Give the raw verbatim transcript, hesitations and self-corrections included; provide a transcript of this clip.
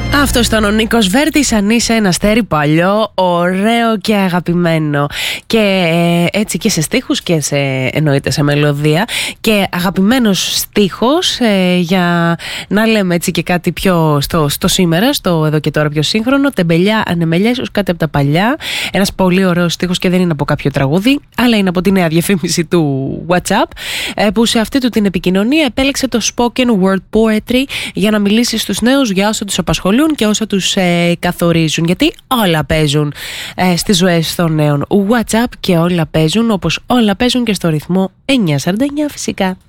Αυτό ήταν ο Νίκος Βέρτης. Αν είσαι ένα αστέρι παλιό, ωραίο και αγαπημένο. Και ε, έτσι και σε στίχους και σε, εννοείται σε μελωδία. Και αγαπημένος στίχος ε, για να λέμε έτσι και κάτι πιο στο, στο σήμερα, στο εδώ και τώρα πιο σύγχρονο. Τεμπελιά ανεμελιά, ίσως κάτι από τα παλιά. Ένας πολύ ωραίος στίχος και δεν είναι από κάποιο τραγούδι, αλλά είναι από τη νέα διαφήμιση του WhatsApp, ε, που σε αυτή του την επικοινωνία επέλεξε το spoken word poetry για να μιλήσει στους νέους για όσα τους απασχολούν και όσα τους ε, καθορίζουν, γιατί όλα παίζουν ε, στις ζωές των νέων. WhatsApp και όλα παίζουν, όπως όλα παίζουν και στο ρυθμό εννιακόσια σαράντα εννιά φυσικά.